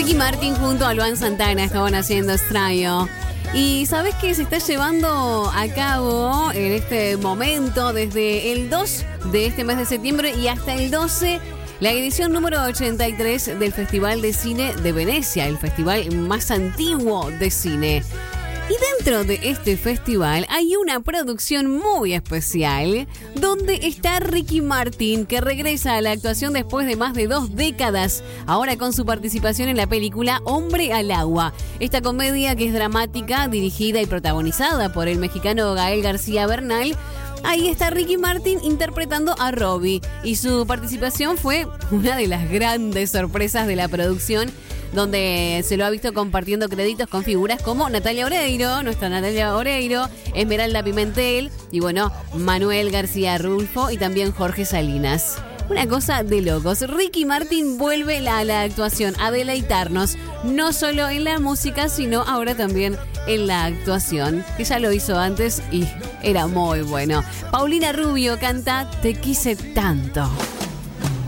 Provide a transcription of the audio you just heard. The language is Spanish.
Ricky Martin junto a Luan Santana estaban haciendo Extraño. Y ¿sabés qué se está llevando a cabo en este momento desde el 2 de este mes de septiembre y hasta el 12? La edición número 83 del Festival de Cine de Venecia, el festival más antiguo de cine. Y dentro de este festival hay una producción muy especial donde está Ricky Martin, que regresa a la actuación después de más de 2 décadas, ahora con su participación en la película Hombre al Agua. Esta comedia, que es dramática, dirigida y protagonizada por el mexicano Gael García Bernal. Ahí está Ricky Martin interpretando a Robbie, y su participación fue una de las grandes sorpresas de la producción, donde se lo ha visto compartiendo créditos con figuras como Natalia Oreiro, nuestra Natalia Oreiro, Esmeralda Pimentel y bueno, Manuel García Rulfo y también Jorge Salinas. Una cosa de locos. Ricky Martin vuelve a la actuación, a deleitarnos, no solo en la música, sino ahora también en la actuación, que ya lo hizo antes y era muy bueno. Paulina Rubio canta Te quise tanto.